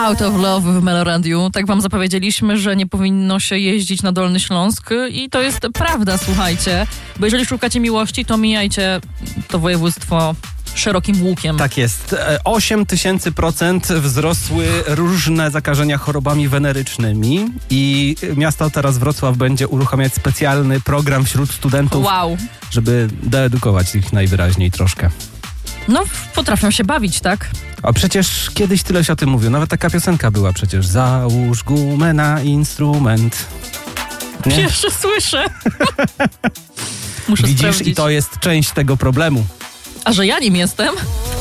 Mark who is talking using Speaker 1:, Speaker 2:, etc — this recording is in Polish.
Speaker 1: Out of Love w Meloradiu. Tak wam zapowiedzieliśmy, że nie powinno się jeździć na Dolny Śląsk i to jest prawda, słuchajcie. Bo jeżeli szukacie miłości, to mijajcie to województwo szerokim łukiem.
Speaker 2: Tak jest. 8000% wzrosły różne zakażenia chorobami wenerycznymi i miasto teraz Wrocław będzie uruchamiać specjalny program wśród studentów, żeby doedukować ich najwyraźniej troszkę.
Speaker 1: No, potrafią się bawić, tak?
Speaker 2: A przecież kiedyś tyle się o tym mówił. Nawet taka piosenka była przecież. Załóż gumę na instrument. Nie?
Speaker 1: Pierwsze słyszę. Muszę
Speaker 2: Widzisz,
Speaker 1: sprawdzić.
Speaker 2: i to jest część tego problemu.
Speaker 1: A że ja nim jestem?